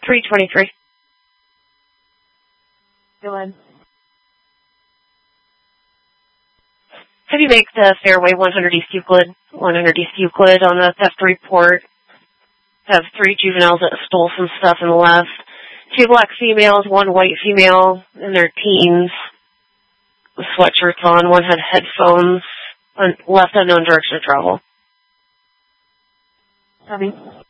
323. Go ahead. Have you make the Fairway 100 East Euclid on a theft report? Have 3 juveniles that stole some stuff and left. 2 black females, 1 white female in their teens with sweatshirts on. 1 had headphones, left unknown direction of travel. Copy.